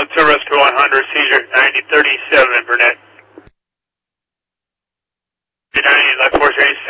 Delta Rescue 100, seizure 9037, Burnett. 90, left force 86.